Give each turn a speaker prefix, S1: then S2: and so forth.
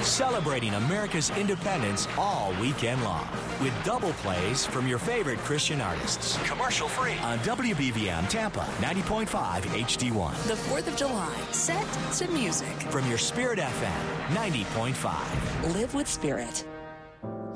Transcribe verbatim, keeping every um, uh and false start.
S1: Celebrating America's independence all weekend long with double plays from your favorite Christian artists. Commercial free on W B V M Tampa ninety point five H D one.
S2: The fourth of July, set to music.
S1: From your Spirit F M ninety point five.
S2: Live with Spirit.